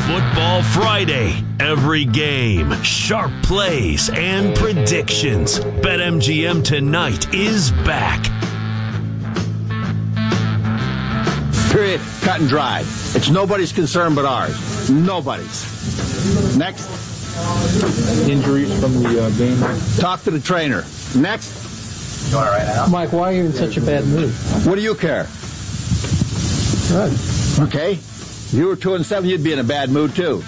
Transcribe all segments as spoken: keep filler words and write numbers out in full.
Football Friday. Every game, sharp plays, and predictions. BetMGM tonight is back. Period. Cut and dried. It's nobody's concern but ours. Nobody's. Next. Injuries from the uh, game. Talk to the trainer. Next. You want it right now? Mike, why are you in such a bad mood? What do you care? Good. Okay. If you were two and seven, you'd be in a bad mood too.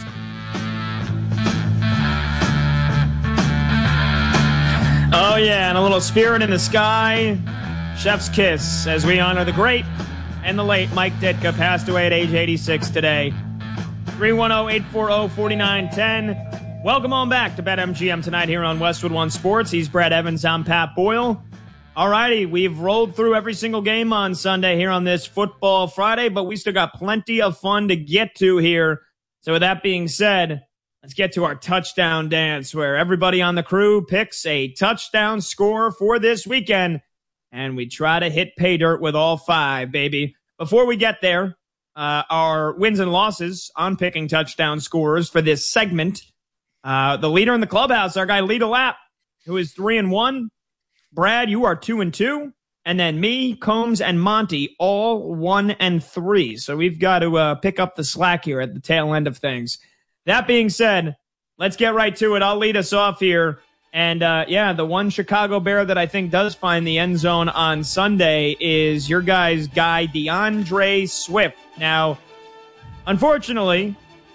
Oh yeah, and a little Spirit in the Sky. Chef's kiss as we honor the great and the late Mike Ditka, passed away at age eighty-six today. three one zero, eight four zero, four nine one zero. Welcome on back to BetMGM tonight here on Westwood One Sports. He's Brad Evans. I'm Pat Boyle. All righty, we've rolled through every single game on Sunday here on this Football Friday, but we still got plenty of fun to get to here. So with that being said, let's get to our touchdown dance, where everybody on the crew picks a touchdown score for this weekend, and we try to hit pay dirt with all five, baby. Before we get there, uh, our wins and losses on picking touchdown scores for this segment. Uh, the leader in the clubhouse, our guy Lita Lapp, who is three and one. Brad, you are two and two. And then me, Combs, and Monty, all one and three. So we've got to uh, pick up the slack here at the tail end of things. That being said, let's get right to it. I'll lead us off here. And, uh, yeah, the one Chicago Bear that I think does find the end zone on Sunday is your guy's guy, DeAndre Swift. Now, unfortunately,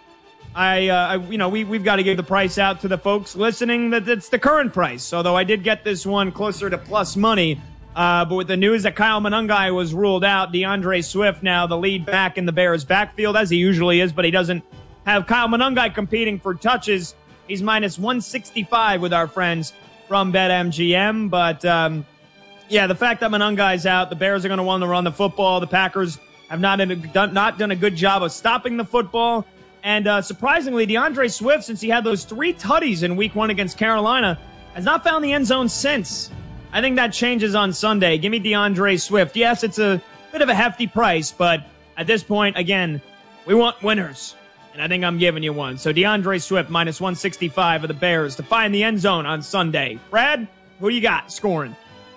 I, uh, I you know, we, we've got to give the price out to the folks listening that it's the current price, although I did get this one closer to plus money. Uh, but with the news that Kyle Monangai was ruled out, DeAndre Swift now the lead back in the Bears' backfield, as he usually is, but he doesn't have Kyle Monangai competing for touches. He's minus one sixty-five with our friends from BetMGM. But, um, yeah, the fact that Monangai's out, the Bears are going to want to run the football. The Packers have not done, not done a good job of stopping the football. And uh, surprisingly, DeAndre Swift, since he had those three tutties in week one against Carolina, has not found the end zone since. I think that changes on Sunday. Give me DeAndre Swift. Yes, it's a bit of a hefty price, but at this point, again, we want winners. And I think I'm giving you one. So DeAndre Swift minus one sixty-five of the Bears to find the end zone on Sunday. Brad, who you got scoring?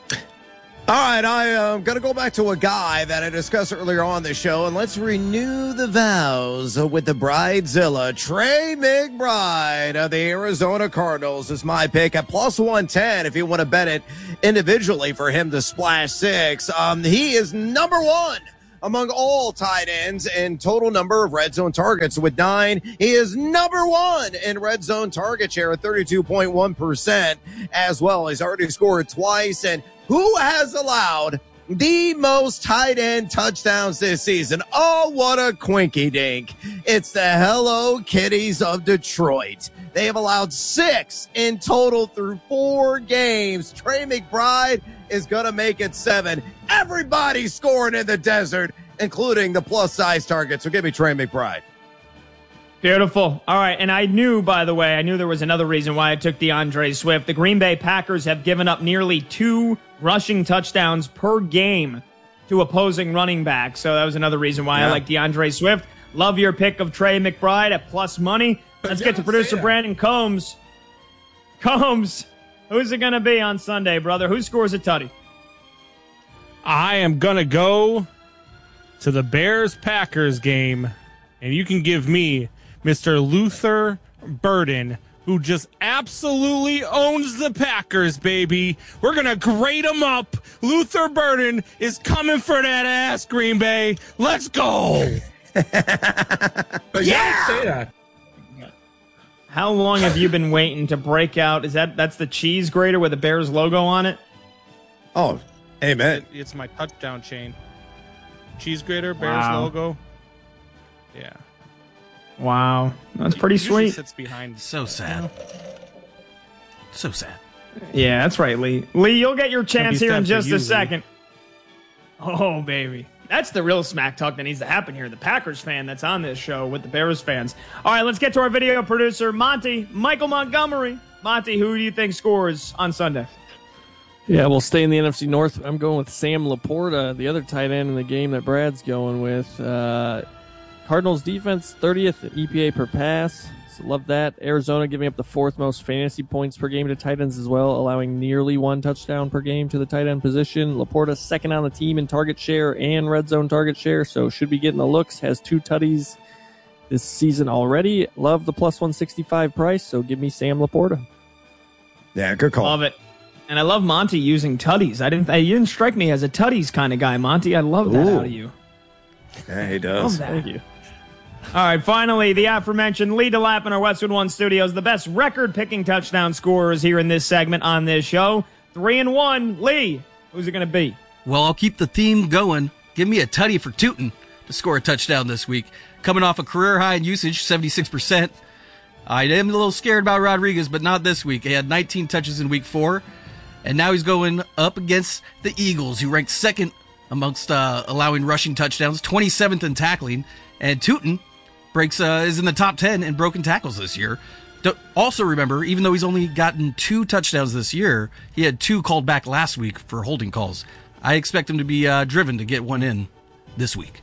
All right, I am uh, going to go back to a guy that I discussed earlier on the show, and let's renew the vows with the Bridezilla. Trey McBride of the Arizona Cardinals is my pick at plus one ten if you want to bet it individually for him to splash six. Um, he is number one among all tight ends in total number of red zone targets with nine. He is number one in red zone target share at thirty-two point one percent as well. He's already scored twice. And who has allowed the most tight end touchdowns this season? Oh, what a quinky dink. It's the Hello Kitties of Detroit. They have allowed six in total through four games. Trey McBride is going to make it seven. Everybody's scoring in the desert, including the plus-size target. So give me Trey McBride. Beautiful. All right, and I knew, by the way, I knew there was another reason why I took DeAndre Swift. The Green Bay Packers have given up nearly two rushing touchdowns per game to opposing running backs. So that was another reason why yeah. I like DeAndre Swift. Love your pick of Trey McBride at plus money. Let's get to producer Brandon Combs. Combs, who's it going to be on Sunday, brother? Who scores a tutty? I am going to go to the Bears-Packers game, and you can give me Mister Luther Burden, who just absolutely owns the Packers, baby. We're going to grade him up. Luther Burden is coming for that ass, Green Bay. Let's go. But yeah! Say that. How long have you been waiting to break out? Is that that's the cheese grater with the Bears logo on it? Oh, amen. It's my touchdown chain. Cheese grater, Bears wow. logo. Yeah. Wow. That's pretty it sweet. Sits behind. So sad. So sad. Yeah, that's right, Lee. Lee, you'll get your chance here in just you, a second. Lee. Oh, baby. That's the real smack talk that needs to happen here. The Packers fan that's on this show with the Bears fans. All right, let's get to our video producer, Monty, Michael Montgomery. Monty, who do you think scores on Sunday? Yeah, we'll stay in the N F C North. I'm going with Sam Laporta, the other tight end in the game that Brad's going with. Uh, Cardinals defense, thirtieth E P A per pass. So love that. Arizona giving up the fourth most fantasy points per game to tight ends as well, allowing nearly one touchdown per game to the tight end position. Laporta second on the team in target share and red zone target share, so should be getting the looks. Has two tutties this season already. Love the plus one sixty-five price, so give me Sam Laporta. Yeah, good call. Love it. And I love Monty using tutties. I didn't. You didn't strike me as a tutties kind of guy, Monty. I love that Ooh. out of you. Yeah, he does. Love that. Thank you. All right, finally, the aforementioned Lee DeLapp in our Westwood One studios, the best record-picking touchdown scorers here in this segment on this show. Three and one. Lee, who's it going to be? Well, I'll keep the theme going. Give me a tutty for Tootin to score a touchdown this week. Coming off a career high in usage, seventy-six percent. I am a little scared about Rodriguez, but not this week. He had nineteen touches in week four, and now he's going up against the Eagles, who ranked second amongst uh, allowing rushing touchdowns, twenty-seventh in tackling, and Tootin breaks uh, is in the top ten in broken tackles this year. Don't, also remember, even though he's only gotten two touchdowns this year, he had two called back last week for holding calls. I expect him to be uh, driven to get one in this week.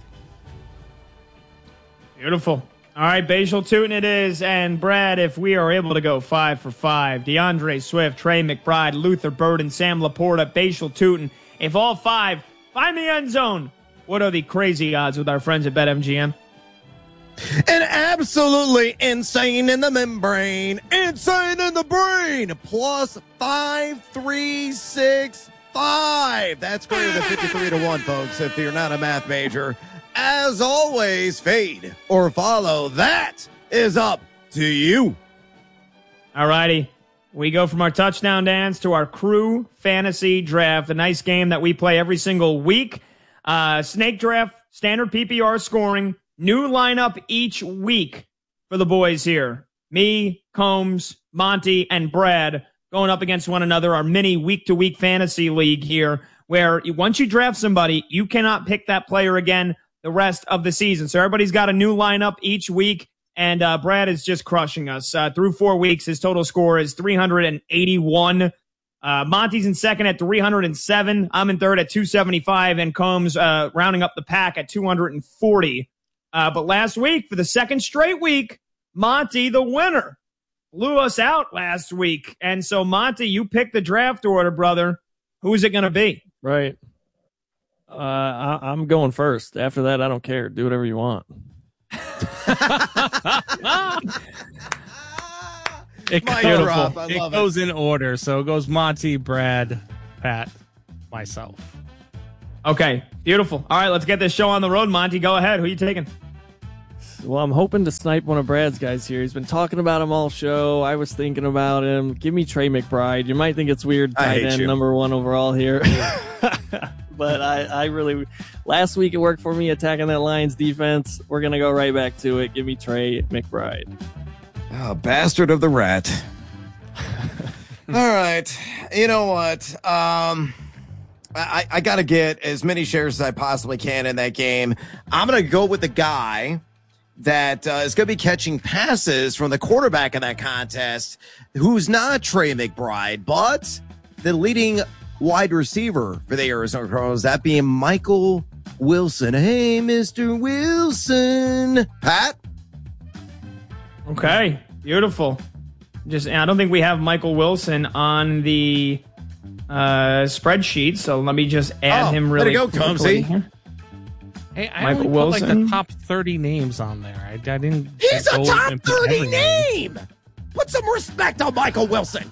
Beautiful. All right, Bajal Tootin it is. And Brad, if we are able to go five for five, DeAndre Swift, Trey McBride, Luther Burden, Sam Laporta, Bajal Tootin, if all five find the end zone, what are the crazy odds with our friends at BetMGM? And absolutely insane in the membrane, insane in the brain, plus five, three, six, five. That's greater than fifty-three to one, folks, if you're not a math major. As always, fade or follow. That is up to you. All righty. We go from our touchdown dance to our crew fantasy draft, a nice game that we play every single week. Uh, snake draft, standard P P R scoring, new lineup each week for the boys here. Me, Combs, Monty, and Brad going up against one another, our mini week-to-week fantasy league here, where you, once you draft somebody, you cannot pick that player again the rest of the season. So everybody's got a new lineup each week, and uh, Brad is just crushing us. Uh, through four weeks, his total score is three hundred eighty-one. Uh, Monty's in second at three hundred seven. I'm in third at two seventy-five, and Combs uh, rounding up the pack at two hundred forty. Uh, but last week, for the second straight week, Monty, the winner, blew us out last week. And so, Monty, you picked the draft order, brother. Who is it going to be? Right. Uh, I, I'm going first. After that, I don't care. Do whatever you want. It, My goes, drop, I it love goes in order. So it goes Monty, Brad, Pat, myself. Okay, beautiful. All right, let's get this show on the road. Monty, go ahead. Who are you taking? Well, I'm hoping to snipe one of Brad's guys here. He's been talking about him all show. I was thinking about him. Give me Trey McBride. You might think it's weird, I tight hate end you. number one overall here. But I, I really, last week it worked for me attacking that Lions defense. We're going to go right back to it. Give me Trey McBride. Oh, bastard of the rat. All right. You know what? Um, I, I got to get as many shares as I possibly can in that game. I'm going to go with the guy that uh, is going to be catching passes from the quarterback in that contest, who's not Trey McBride, but the leading wide receiver for the Arizona Cardinals, that being Michael Wilson. Hey, Mister Wilson. Pat? Okay, beautiful. Just, I don't think we have Michael Wilson on the uh, spreadsheet, so let me just add Oh, him way really to go, quickly. Combsy. Hey, I Michael only put like Wilson? the top thirty names on there. I, I didn't. He's a go top and put thirty every name. Put some respect on Michael Wilson.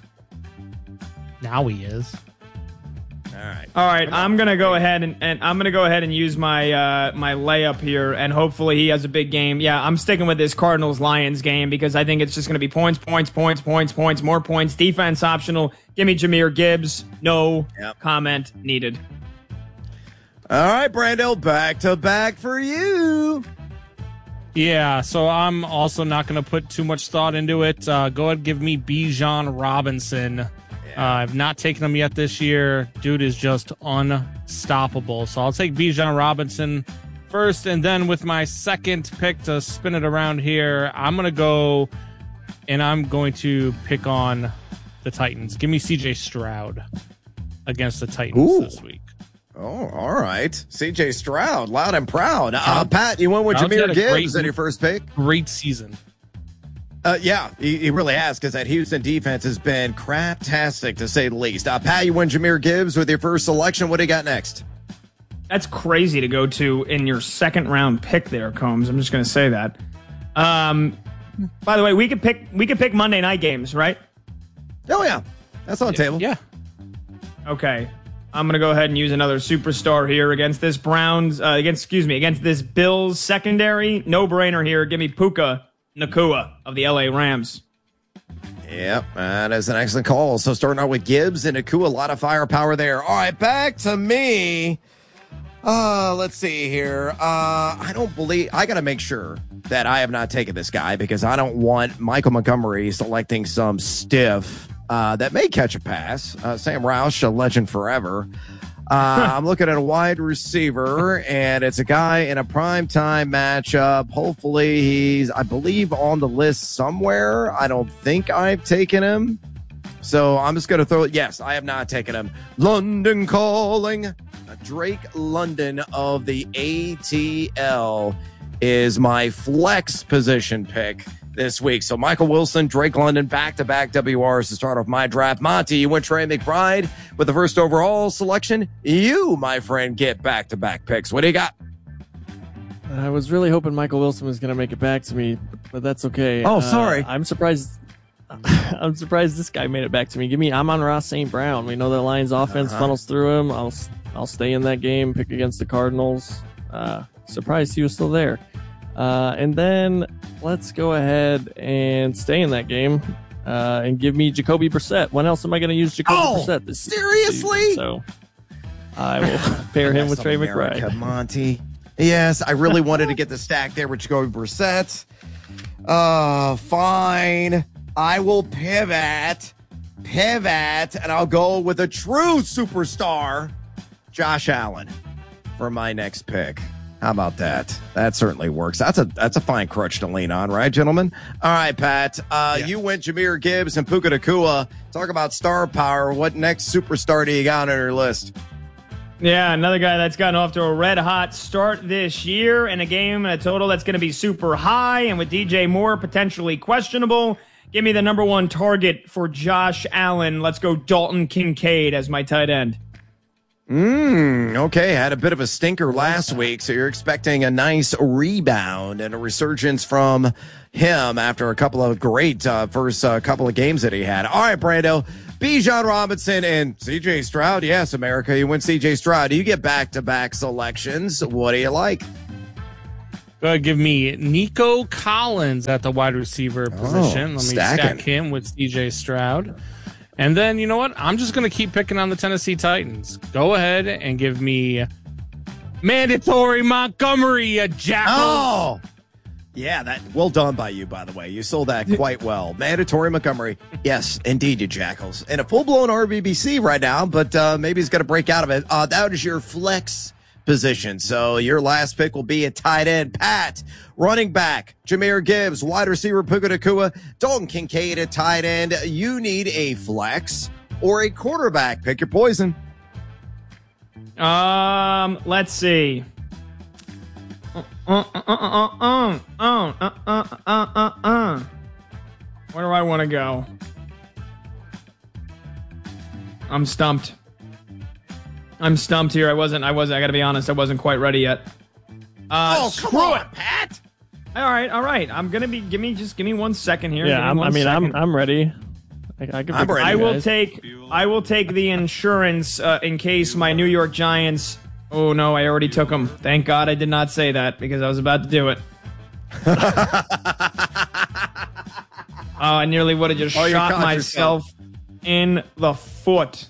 Now he is. All right. All right, I'm gonna go ahead and, and I'm gonna go ahead and use my uh, my layup here, and hopefully he has a big game. Yeah, I'm sticking with this Cardinals Lions game because I think it's just gonna be points, points, points, points, points, more points. Defense optional. Give me Jahmyr Gibbs. No Yep. comment needed. All right, Brando, back to back for you. Yeah, so I'm also not going to put too much thought into it. Uh, go ahead and give me Bijan Robinson. Uh, I've not taken him yet this year. Dude is just unstoppable. So I'll take Bijan Robinson first, and then with my second pick to spin it around here, I'm going to go and I'm going to pick on the Titans. Give me C J Stroud against the Titans Ooh. this week. Oh, all right. C J Stroud, loud and proud. Uh, Pat, you went with Stroud's Jahmyr had a Gibbs great- in your first pick? Great season. Uh, yeah, he, he really has, because that Houston defense has been craptastic, to say the least. Uh, Pat, you went Jahmyr Gibbs with your first selection. What do you got next? That's crazy to go to in your second round pick there, Combs. I'm just going to say that. Um, by the way, we could pick we could pick Monday night games, right? Oh, yeah. That's on the table. Yeah. Okay. I'm going to go ahead and use another superstar here against this Browns, uh, against, excuse me, against this Bills secondary. No brainer here. Give me Puka Nacua of the L A Rams. Yep, that is an excellent call. So starting out with Gibbs and Nacua, a lot of firepower there. All right, back to me. Uh, let's see here. Uh, I don't believe, I got to make sure that I have not taken this guy, because I don't want Michael Montgomery selecting some stiff uh, that may catch a pass. Uh, Sam Roush, a legend forever. Uh, I'm looking at a wide receiver, and it's a guy in a primetime matchup. Hopefully he's, I believe, on the list somewhere. I don't think I've taken him. So I'm just going to throw it. Yes, I have not taken him. London Calling. Drake London of the A T L is my flex position pick this week. So Michael Wilson, Drake London, back-to-back W Rs to start off my draft. Monty, you went Trey McBride with the first overall selection. You, my friend, get back-to-back picks. What do you got? I was really hoping Michael Wilson was going to make it back to me, but that's okay. Oh, sorry. Uh, I'm surprised. I'm surprised this guy made it back to me. Give me Amon-Ra Saint Brown. We know the Lions offense Uh-huh. funnels through him. I'll I'll stay in that game, pick against the Cardinals. Uh, surprised he was still there. Uh, and then let's go ahead and stay in that game uh, and give me Jacoby Brissett. When else am I going to use Jacoby Oh, Brissett this seriously? season? So I will pair him with Trey America, McBride. Monty. Yes, I really wanted to get the stack there with Jacoby Brissett. Uh, fine. I will pivot, pivot, and I'll go with a true superstar, Josh Allen, for my next pick. How about that? That certainly works. That's a that's a fine crutch to lean on, right, gentlemen? All right, Pat. Uh, Yes. You went Jahmyr Gibbs and Puka Nacua. Talk about star power. What next superstar do you got on your list? Yeah, another guy that's gotten off to a red hot start this year in a game and a total that's going to be super high, and with D J Moore potentially questionable. Give me the number one target for Josh Allen. Let's go Dalton Kincaid as my tight end. Mm, okay, had a bit of a stinker last week, so you're expecting a nice rebound and a resurgence from him after a couple of great uh, first uh, couple of games that he had. All right, Brando, Bijan Robinson and C J Stroud. Yes, America, you win C J Stroud. You get back-to-back selections. What do you like? Go ahead, give me Nico Collins at the wide receiver position. Let me stacking. stack him with C J Stroud. And then, you know what? I'm just going to keep picking on the Tennessee Titans. Go ahead and give me mandatory Montgomery, a jackal. Oh, yeah, that well done by you, by the way. You sold that quite well. Mandatory Montgomery. Yes, indeed, you jackals. In a full-blown R B B C right now, but uh, maybe he's going to break out of it. Uh, that is your flex position. So your last pick will be a tight end. Pat, running back, Jahmyr Gibbs, wide receiver, Puka Nacua, Dalton Kincaid at tight end. You need a flex or a quarterback. Pick your poison. Um, let's see. Uh, uh, uh, uh, uh, uh, uh, uh, uh, uh, uh, uh. Where do I want to go? I'm stumped. I'm stumped here. I wasn't. I wasn't. I got to be honest. I wasn't quite ready yet. Uh, Oh, screw come on, it. Pat. All right. All right. I'm gonna be. Give me. Just give me one second here. Give Yeah, me I'm, one I mean, second. I'm I'm ready. I, I, can I'm pick ready. I you will guys. take. I will take the insurance uh, in case my New York Giants. Oh no! I already took them. Thank God I did not say that because I was about to do it. Oh, I nearly would have just Oh, you shot caught myself in the foot.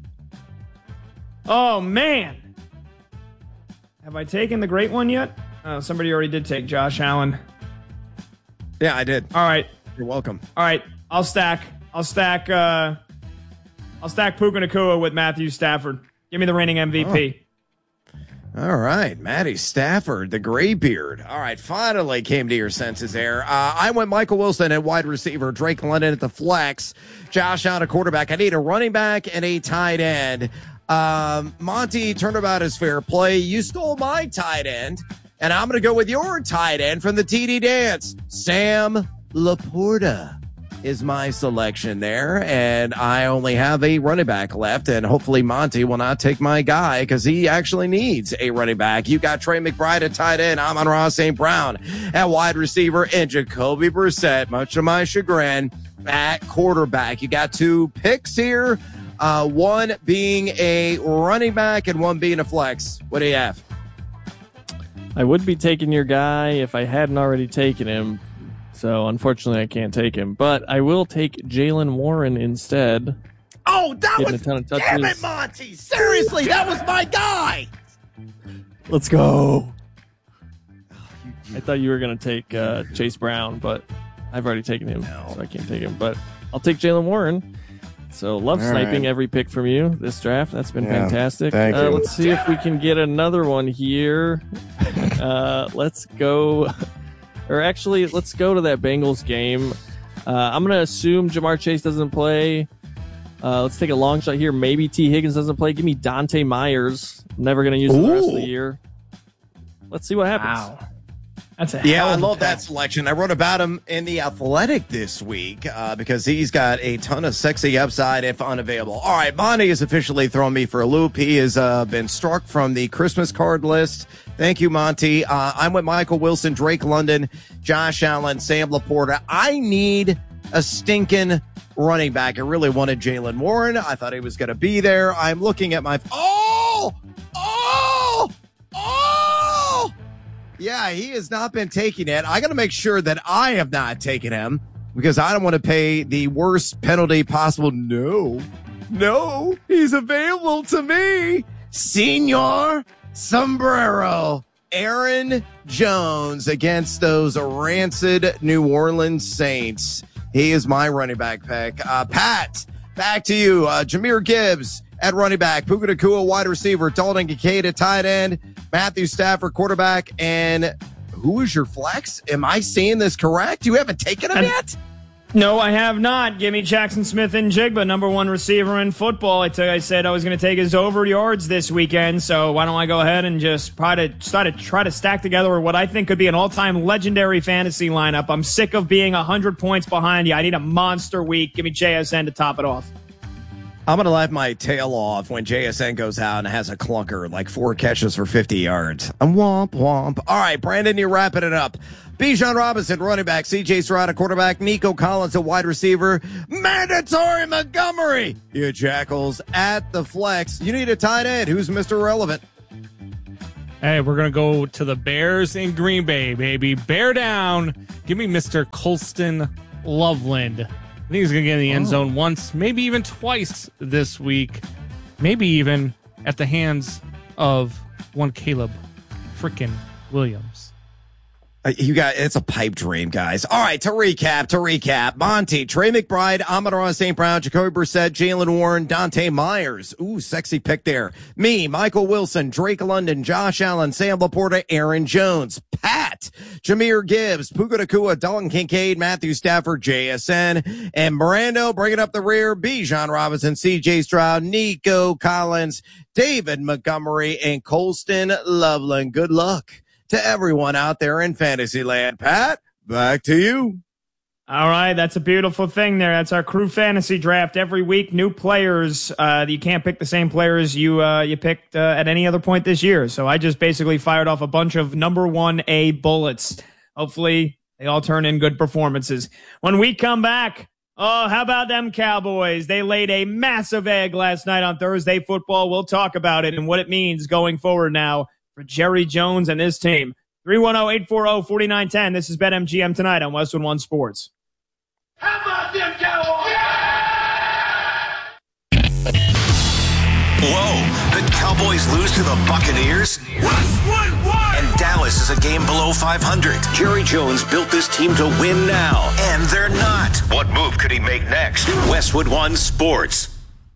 Oh man! Have I taken the great one yet? Oh, somebody already did take Josh Allen. Yeah, I did. All right. You're welcome. All right, I'll stack. I'll stack. Uh, I'll stack Puka Nacua with Matthew Stafford. Give me the reigning M V P. All right, Matty Stafford, the graybeard. All right, finally came to your senses there. Uh, I went Michael Wilson at wide receiver, Drake London at the flex, Josh Allen at quarterback. I need a running back and a tight end. Um, Monty, turnabout is fair play. You stole my tight end, and I'm going to go with your tight end from the T D dance. Sam Laporta is my selection there, and I only have a running back left, and hopefully Monty will not take my guy because he actually needs a running back. You got Trey McBride at tight end, Amon-Ra Saint Brown at wide receiver, and Jacoby Brissett, much to my chagrin, at quarterback. You got two picks here, uh, one being a running back and one being a flex. What do you have? I would be taking your guy if I hadn't already taken him. So, unfortunately, I can't take him. But I will take Jaylen Warren instead. Oh, that Getting was... a ton of touches. Damn it, Monty! Seriously, that was my guy! Let's go. I thought you were going to take uh, Chase Brown, but I've already taken him, no. so I can't take him. But I'll take Jaylen Warren. So, love All sniping right. every pick from you this draft. That's been yeah, fantastic. Thank uh, you. Let's see if we can get another one here. uh, let's go... Or actually, let's go to that Bengals game. Uh, I'm going to assume Jamar Chase doesn't play. Uh, let's take a long shot here. Maybe T. Higgins doesn't play. Give me Dante Myers. Never going to use him the rest of the year. Let's see what happens. Wow. That's a yeah, I hell love of a that selection. I wrote about him in The Athletic this week uh, because he's got a ton of sexy upside if unavailable. All right, Monty has officially thrown me for a loop. He has uh, been struck from the Christmas card list. Thank you, Monty. Uh, I'm with Michael Wilson, Drake London, Josh Allen, Sam Laporta. I need a stinking running back. I really wanted Jaylen Warren. I thought he was going to be there. I'm looking at my... Oh! Oh! Oh! Yeah, he has not been taking it. I got to make sure that I have not taken him because I don't want to pay the worst penalty possible. No, no, he's available to me. Senor Sombrero, Aaron Jones against those rancid New Orleans Saints. He is my running back pick. Uh, Pat, back to you. Uh, Jahmyr Gibbs at running back, Puka Nacua wide receiver, Dalton Kincaid at tight end, Matthew Stafford quarterback, and who is your flex? Am I saying this correct? You haven't taken him yet? No, I have not. Give me Jackson Smith and Jigba, number one receiver in football. I, t- I said I was going to take his over yards this weekend, so why don't I go ahead and just try to try to try to stack together what I think could be an all-time legendary fantasy lineup. I'm sick of being one hundred points behind you. I need a monster week. Give me J S N to top it off. I'm going to laugh my tail off when J S N goes out and has a clunker, like four catches for fifty yards. I'm womp womp. All right, Brandon, you're wrapping it up. Bijan Robinson, running back. C J Stroud, quarterback. Nico Collins, a wide receiver. Mandatory Montgomery. You Jackals at the flex. You need a tight end. Who's Mister Relevant? Hey, we're going to go to the Bears in Green Bay, baby. Bear down. Give me Mister Colston Loveland. I think he's going to get in the end zone oh. once, maybe even twice this week. Maybe even at the hands of one Caleb frickin' Williams. Uh, you got it's a pipe dream, guys. All right, to recap, to recap. Monty, Trey McBride, Amon-Ra Saint Brown, Jacoby Brissett, Jaylen Warren, Dante Myers. Ooh, sexy pick there. Me, Michael Wilson, Drake London, Josh Allen, Sam Laporta, Aaron Jones. Pat, Jahmyr Gibbs, Puka Nacua, Dalton Kincaid, Matthew Stafford, J S N, and Mirando bringing up the rear, Bijan Robinson, C J Stroud, Nico Collins, David Montgomery, and Colston Loveland. Good luck to everyone out there in Fantasyland. Pat, back to you. All right, that's a beautiful thing there. That's our crew fantasy draft every week. New players. Uh, you can't pick the same players you uh, you picked uh, at any other point this year. So I just basically fired off a bunch of number one A bullets. Hopefully they all turn in good performances. When we come back, oh, how about them Cowboys? They laid a massive egg last night on Thursday Football. We'll talk about it and what it means going forward now for Jerry Jones and his team. three one zero, eight four zero, four nine one zero. This is BetMGM tonight on Westwood One Sports. How about them Cowboys? Yeah! Whoa, the Cowboys lose to the Buccaneers? Westwood One! And Dallas is a game below five hundred. Jerry Jones built this team to win now, and they're not. What move could he make next? Westwood One Sports.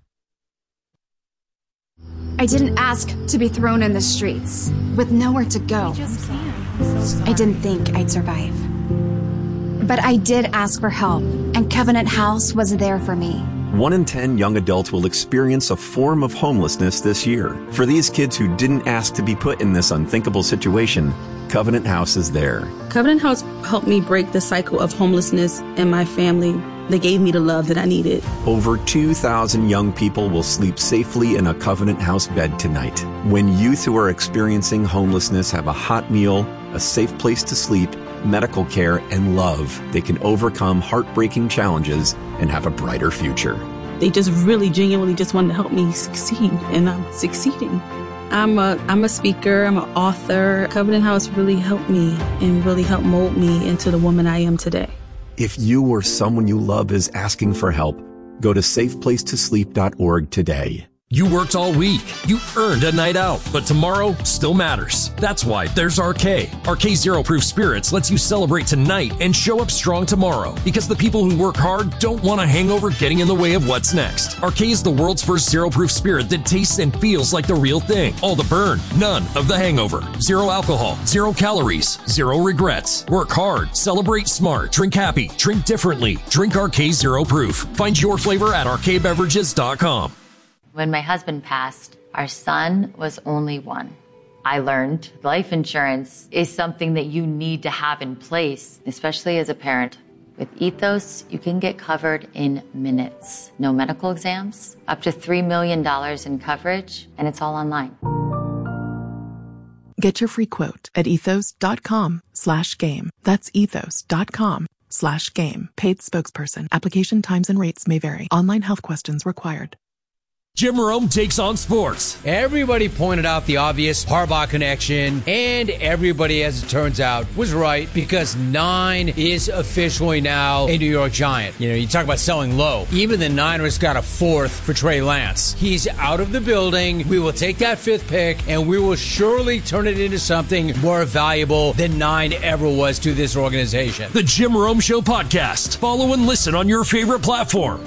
I didn't ask to be thrown in the streets with nowhere to go. I didn't think I'd survive. But I did ask for help, and Covenant House was there for me. One in ten young adults will experience a form of homelessness this year. For these kids who didn't ask to be put in this unthinkable situation, Covenant House is there. Covenant House helped me break the cycle of homelessness in my family. They gave me the love that I needed. Over two thousand young people will sleep safely in a Covenant House bed tonight. When youth who are experiencing homelessness have a hot meal, a safe place to sleep, medical care, and love, they can overcome heartbreaking challenges and have a brighter future. They just really genuinely just wanted to help me succeed, and I'm succeeding. I'm a I'm a speaker, I'm an author. Covenant House really helped me and really helped mold me into the woman I am today. If you or someone you love is asking for help, go to safe place to sleep dot org today. You worked all week. You earned a night out, but tomorrow still matters. That's why there's R K. R K Zero Proof Spirits lets you celebrate tonight and show up strong tomorrow, because the people who work hard don't want a hangover getting in the way of what's next. R K is the world's first zero proof spirit that tastes and feels like the real thing. All the burn, none of the hangover. Zero alcohol, zero calories, zero regrets. Work hard, celebrate smart, drink happy, drink differently. Drink R K Zero Proof. Find your flavor at R K beverages dot com. When my husband passed, our son was only one. I learned life insurance is something that you need to have in place, especially as a parent. With Ethos, you can get covered in minutes. No medical exams, up to three million dollars in coverage, and it's all online. Get your free quote at ethos.com slash game. That's ethos.com slash game. Paid spokesperson. Application times and rates may vary. Online health questions required. Jim Rome takes on sports. Everybody pointed out the obvious Harbaugh connection, and everybody, as it turns out, was right, because nine is officially now a New York Giant. You know, you talk about selling low. Even the Niners got a fourth for Trey Lance. He's out of the building. We will take that fifth pick, and we will surely turn it into something more valuable than nine ever was to this organization. The Jim Rome Show podcast. Follow and listen on your favorite platform.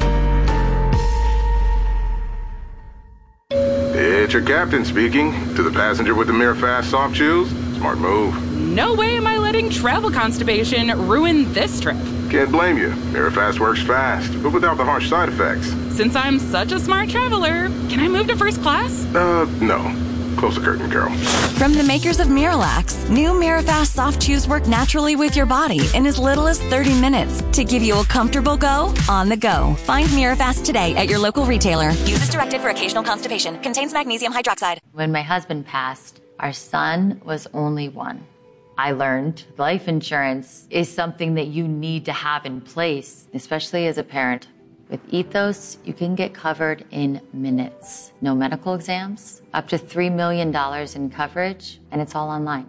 It's your captain speaking. To the passenger with the Mirafast soft chews, smart move. No way am I letting travel constipation ruin this trip. Can't blame you. Mirafast works fast, but without the harsh side effects. Since I'm such a smart traveler, can I move to first class? Uh, no. Close the curtain, girl. From the makers of Miralax, new Mirafast soft chews work naturally with your body in as little as thirty minutes to give you a comfortable go on the go. Find Mirafast today at your local retailer. Use as directed for occasional constipation. Contains magnesium hydroxide. When my husband passed, our son was only one. I learned life insurance is something that you need to have in place, especially as a parent. With Ethos, you can get covered in minutes. No medical exams, up to three million dollars in coverage, and it's all online.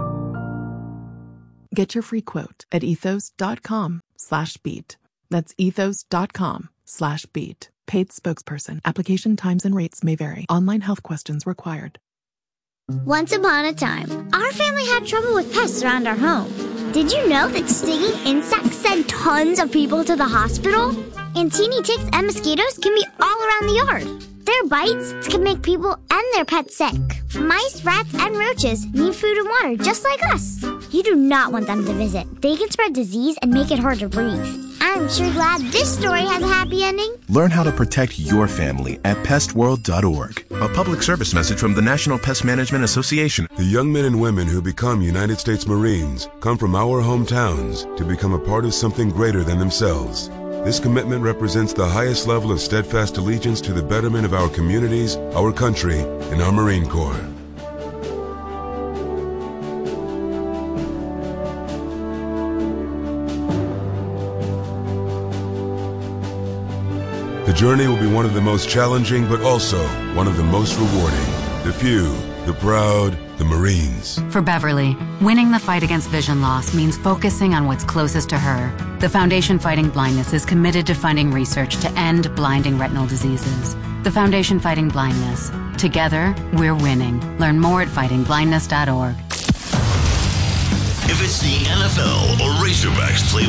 Get your free quote at ethos.com slash beat. That's ethos.com slash beat. Paid spokesperson. Application times and rates may vary. Online health questions required. Once upon a time, our family had trouble with pests around our home. Did you know that stinging insects send tons of people to the hospital? And teeny ticks and mosquitoes can be all around the yard. Their bites can make people and their pets sick. Mice, rats, and roaches need food and water just like us. You do not want them to visit. They can spread disease and make it hard to breathe. I'm sure glad this story has a happy ending. Learn how to protect your family at pest world dot org. A public service message from the National Pest Management Association. The young men and women who become United States Marines come from our hometowns to become a part of something greater than themselves. This commitment represents the highest level of steadfast allegiance to the betterment of our communities, our country, and our Marine Corps. The journey will be one of the most challenging, but also one of the most rewarding. The few, the proud, the Marines. For Beverly, winning the fight against vision loss means focusing on what's closest to her. The Foundation Fighting Blindness is committed to funding research to end blinding retinal diseases. The Foundation Fighting Blindness. Together, we're winning. Learn more at fighting blindness dot org. If it's the N F L or Razorbacks play